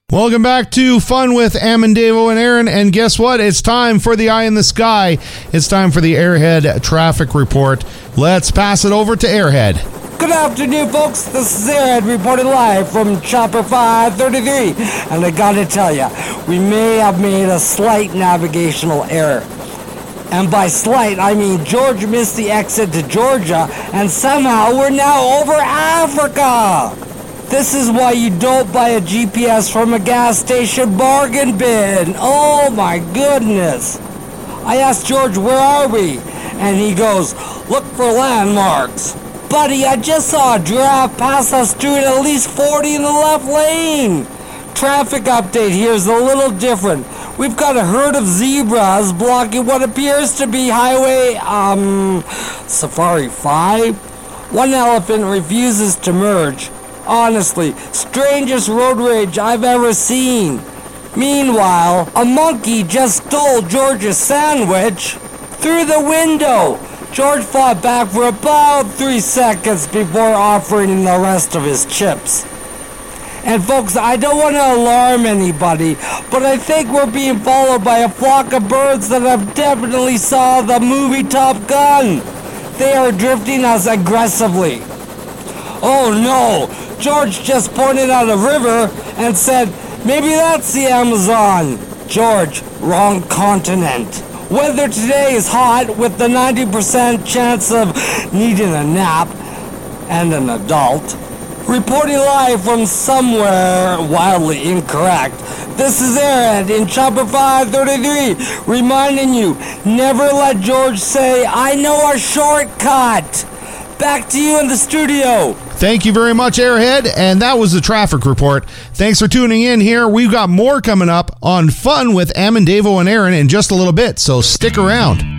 Welcome back to Fun with Amandavo and Aaron, and guess what? It's time for the Eye in the Sky. It's time for the Airhead Traffic Report. Let's pass it over to Airhead. Good afternoon, folks. This is Airhead reporting live from Chopper 533, and I gotta tell you, we may have made a slight navigational error. And by slight, I mean George missed the exit to Georgia, and somehow we're now over Africa. This is why you don't buy a GPS from a gas station bargain bin. Oh my goodness. I asked George, where are we? And he goes, look for landmarks. Buddy, I just saw a giraffe pass us doing at least 40 in the left lane. Traffic update here is a little different. We've got a herd of zebras blocking what appears to be Highway, Safari 5. One elephant refuses to merge. Honestly, strangest road rage I've ever seen. Meanwhile, a monkey just stole George's sandwich through the window. George fought back for about 3 seconds before offering him the rest of his chips. And folks, I don't want to alarm anybody, but I think we're being followed by a flock of birds that have definitely saw the movie Top Gun. They are drifting us aggressively. Oh no! George just pointed out a river and said, maybe that's the Amazon. George, wrong continent. Weather today is hot with the 90% chance of needing a nap and an adult. Reporting live from somewhere wildly incorrect. This is Airhead in Chopper 533, reminding you, never let George say, I know a shortcut. Back to you in the studio. Thank you very much, Airhead, and that was the traffic report. Thanks for tuning in here. We've got more coming up on Fun with Amandavo and Aaron in just a little bit, so stick around.